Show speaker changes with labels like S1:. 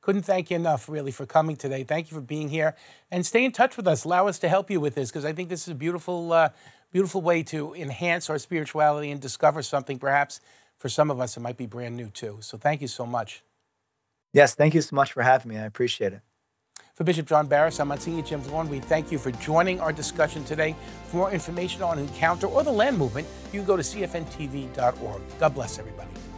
S1: couldn't thank you enough, really, for coming today. Thank you for being here. And stay in touch with us. Allow us to help you with this, because I think this is a beautiful way to enhance our spirituality and discover something, perhaps, for some of us, it might be brand new, too. So thank you so much.
S2: Yes, thank you so much for having me. I appreciate it.
S1: For Bishop John Barris, I'm Monsignor Jim Vaughn. We thank you for joining our discussion today. For more information on Encounter or the Land Movement, you can go to cfntv.org. God bless everybody.